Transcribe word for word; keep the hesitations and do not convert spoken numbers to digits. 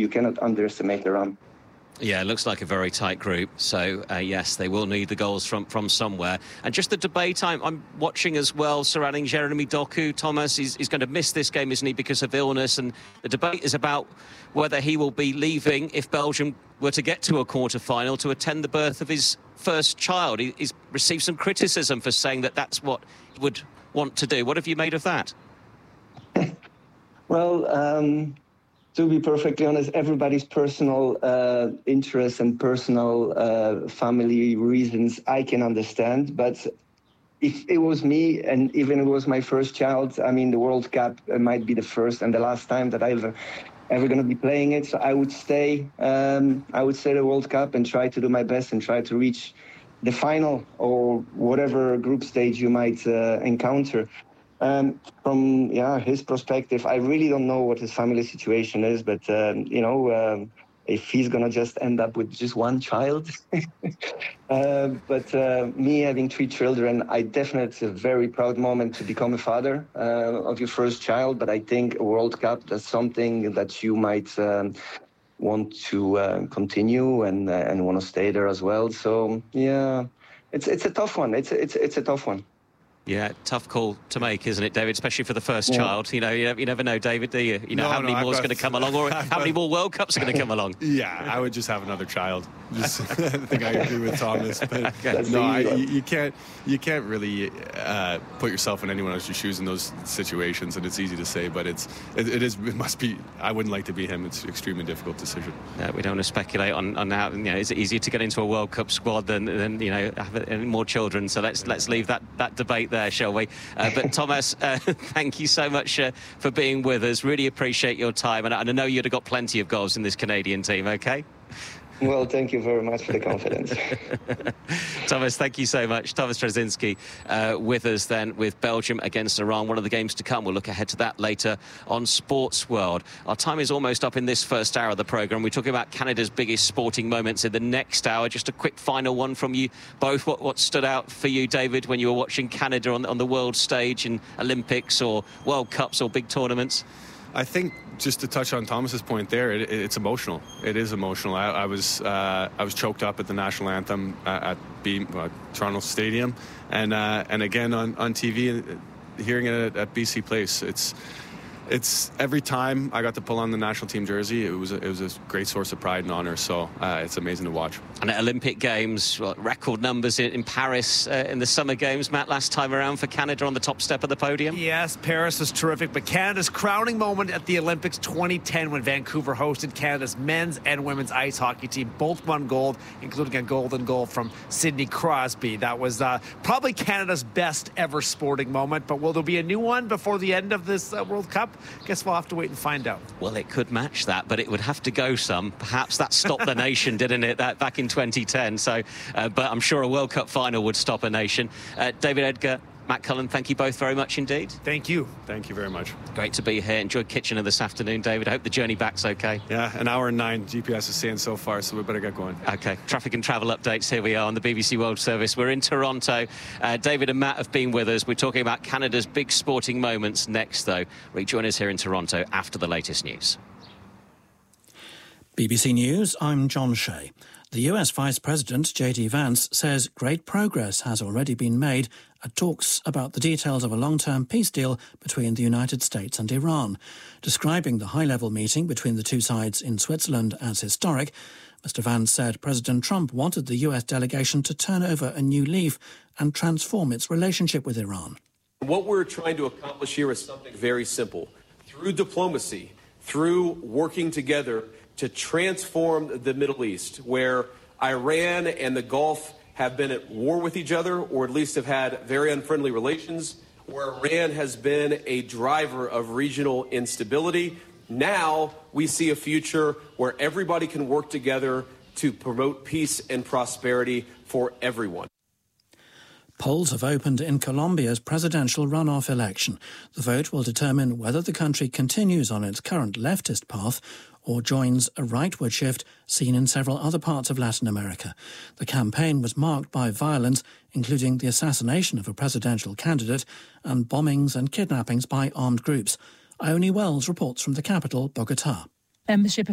you cannot underestimate Iran. Yeah, it looks like a very tight group. So, uh, yes, they will need the goals from, from somewhere. And just the debate I'm, I'm watching as well surrounding Jeremy Doku. Thomas is, is going to miss this game, isn't he, because of illness? And the debate is about whether he will be leaving if Belgium were to get to a quarter-final to attend the birth of his first child. He, he's received some criticism for saying that that's what he would want to do. What have you made of that? Well, um... to be perfectly honest, everybody's personal uh, interests and personal uh, family reasons I can understand. But if it was me, and even if it was my first child, I mean, the World Cup might be the first and the last time that I've ever going to be playing it. So I would stay. Um, I would stay the World Cup and try to do my best and try to reach the final or whatever group stage you might uh, encounter. Um, from yeah his perspective, I really don't know what his family situation is, but um, you know, um, if he's gonna just end up with just one child. uh, but uh, me having three children, I definitely, it's a very proud moment to become a father uh, of your first child. But I think a World Cup, that's something that you might um, want to uh, continue and uh, and want to stay there as well. So yeah, it's it's a tough one. It's it's it's a tough one. Yeah, tough call to make, isn't it, David? Especially for the first yeah. child. You know, you, you never know, David, do you? You know, no, how no, many more is got, going to come along, or I've how got, many more World Cups are going to come along? Yeah, I would just have another child. Just, I think I agree with Thomas. But okay. no, I, you, you can't. You can't really uh, put yourself in anyone else's shoes in those situations, and it's easy to say, but it's it, it is. It must be. I wouldn't like to be him. It's an extremely difficult decision. No, we don't want to speculate on, on how. You know, is it easier to get into a World Cup squad than, than you know have any more children? So let's let's leave that that debate there, shall we? Uh, but Thomas, uh, thank you so much uh, for being with us. Really appreciate your time, and, and I know you'd have got plenty of goals in this Canadian team. Okay. Well, thank you very much for the confidence. Thomas, thank you so much. Thomas Trzynski uh, with us then with Belgium against Iran. One of the games to come. We'll look ahead to that later on Sports World. Our time is almost up in this first hour of the programme. We're talking about Canada's biggest sporting moments in the next hour. Just a quick final one from you both. What, what stood out for you, David, when you were watching Canada on, on the world stage in Olympics or World Cups or big tournaments? I think just to touch on Thomas's point there, it, it's emotional. It is emotional. I, I was uh, I was choked up at the national anthem at, at B, uh, Toronto Stadium, and uh, and again on, on T V, hearing it at, at B C Place. It's it's every time I got to pull on the national team jersey, it was a, it was a great source of pride and honor. So uh, it's amazing to watch. And at Olympic Games, well, record numbers in, in Paris uh, in the Summer Games. Matt, last time around for Canada on the top step of the podium. Yes, Paris was terrific, but Canada's crowning moment at the Olympics twenty ten when Vancouver hosted Canada's men's and women's ice hockey team. Both won gold, including a golden goal from Sidney Crosby. That was uh, probably Canada's best ever sporting moment. But will there be a new one before the end of this uh, World Cup? Guess we'll have to wait and find out. Well, it could match that, but it would have to go some. Perhaps that stopped the nation, didn't it, that back in twenty ten? So, uh, but I'm sure a World Cup final would stop a nation. Uh, David Edgar, Matt Cullen, thank you both very much indeed. Thank you. Thank you very much. Great to be here. Enjoyed Kitchener this afternoon, David. I hope the journey back's okay. Yeah, an hour and nine G P S is saying so far, so we better get going. Okay, traffic and travel updates. Here we are on the B B C World Service. We're in Toronto. Uh, David and Matt have been with us. We're talking about Canada's big sporting moments next, though. Rejoin us here in Toronto after the latest news. B B C News, I'm John Shea. The U S Vice President, J D Vance, says great progress has already been made at talks about the details of a long-term peace deal between the United States and Iran. Describing the high-level meeting between the two sides in Switzerland as historic, Mister Vance said President Trump wanted the U S delegation to turn over a new leaf and transform its relationship with Iran. What we're trying to accomplish here is something very simple. Through diplomacy, through working together, to transform the Middle East, where Iran and the Gulf have been at war with each other, or at least have had very unfriendly relations, where Iran has been a driver of regional instability. Now we see a future where everybody can work together to promote peace and prosperity for everyone. Polls have opened in Colombia's presidential runoff election. The vote will determine whether the country continues on its current leftist path or joins a rightward shift seen in several other parts of Latin America. The campaign was marked by violence, including the assassination of a presidential candidate and bombings and kidnappings by armed groups. Ione Wells reports from the capital, Bogotá. Membership